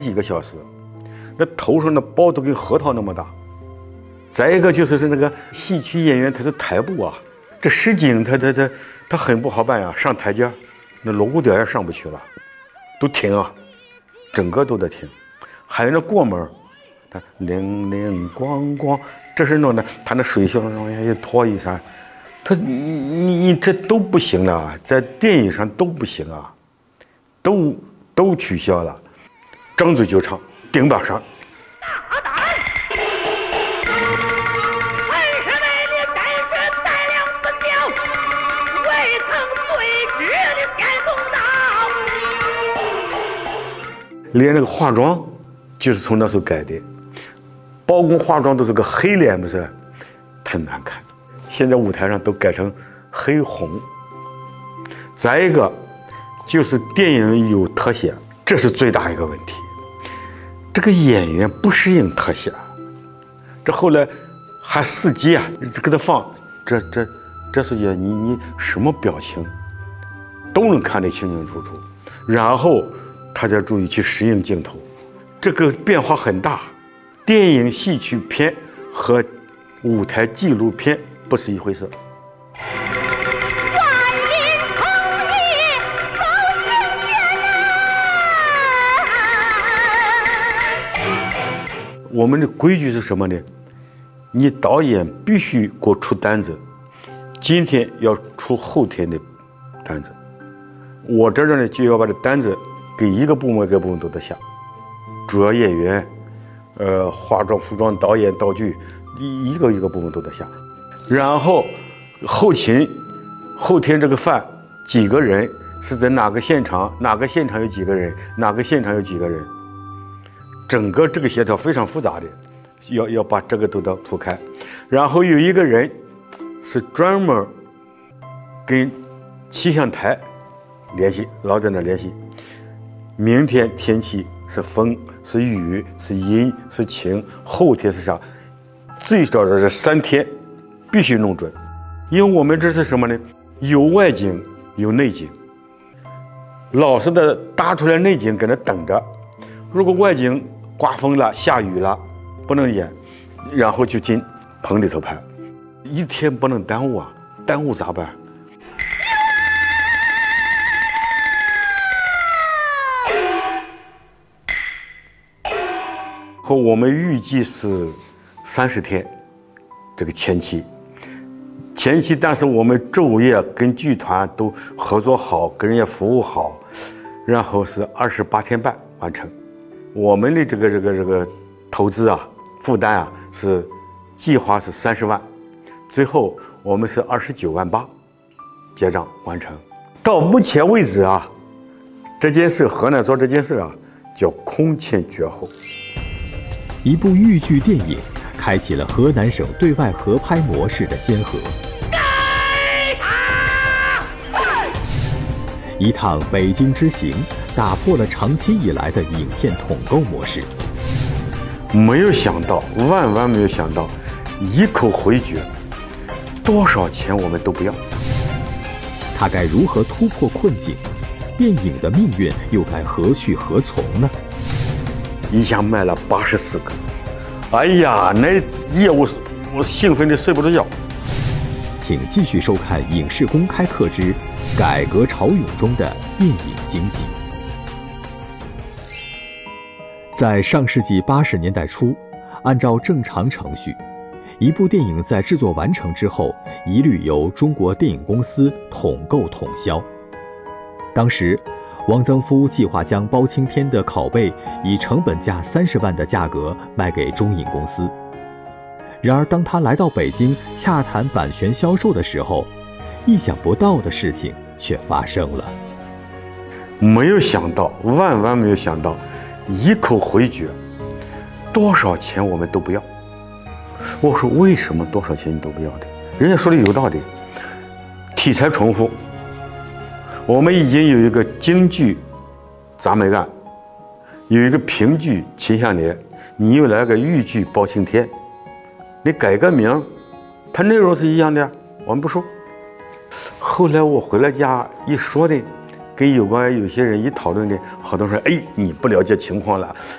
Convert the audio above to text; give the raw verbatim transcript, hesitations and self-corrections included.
几个小时，那头上的包都跟核桃那么大。再一个就是是那个戏曲演员，他是台步啊，这实景他他他他很不好办呀，上台阶那锣鼓点也上不去了，都停啊，整个都在停。还有那过门，他铃铃咣咣，这是弄的，他那水袖往下一拖一下，他你你你这都不行了，在电影上都不行啊，都都取消了，张嘴就唱顶把上。 大胆！本是为你战士带领本将，未曾对举的先锋刀。 连那个化妆就是从那时候改的，包公化妆都是个黑脸，不是太难看，现在舞台上都改成黑红。再一个就是电影有特写，这是最大一个问题，这个演员不适应特写，这后来还四 G 啊，给他放，这这这世界你你什么表情都能看得清清楚楚，然后他才注意去适应镜头，这个变化很大。电影戏曲片和舞台纪录片不是一回事。我们的规矩是什么呢？你导演必须给我出单子，今天要出后天的单子，我这儿呢就要把这单子给一个部门，各部门都得下，主要演员、呃化妆、服装、导演、道具，一个一个部门都得下，然后后勤，后天这个饭几个人是在哪个现场，哪个现场有几个人，哪个现场有几个人。整个这个协调非常复杂的，要要把这个都得铺开，然后有一个人是专门跟气象台联系，老在那联系，明天天气是风是雨是阴是晴，后天是啥，最少的这三天必须弄准，因为我们这是什么呢？有外景有内景，老实的搭出来内景搁那等着，如果外景刮风了下雨了不能演，然后就进棚里头拍，一天不能耽误啊，耽误咋办？和我们预计是三十天，这个前期前期但是我们昼夜跟剧团都合作好，跟人家服务好，然后是二十八天半完成。我们的这个这个这个投资啊，负担啊是计划是三十万，最后我们是二十九万八，结账完成。到目前为止啊，这件事河南做这件事啊叫空前绝后。 一部豫剧电影开启了河南省对外合拍模式的先河。一趟北京之行打破了长期以来的影片统购模式。 没有想到，万万没有想到，一口回绝，多少钱我们都不要。 他该如何突破困境？电影的命运又该何去何从呢？ 一下卖了八十四个，哎呀，那业务我兴奋的睡不着觉。 请继续收看《影视公开课之改革潮涌中的电影经济》。在上世纪八十年代初，按照正常程序，一部电影在制作完成之后，一律由中国电影公司统购统销。当时，汪曾祜计划将包青天的拷贝以成本价三十万的价格卖给中影公司。然而，当他来到北京洽谈版权销售的时候，意想不到的事情却发生了。 没有想到，万万没有想到，一口回绝，多少钱我们都不要。我说为什么多少钱你都不要的？人家说的有道理，题材重复。我们已经有一个京剧铡美案，有一个评剧秦香莲，你又来个豫剧包青天，你改个名，它内容是一样的，我们不说。后来我回了家一说的，跟有关有些人一讨论的，好多人说：“哎，你不了解情况了，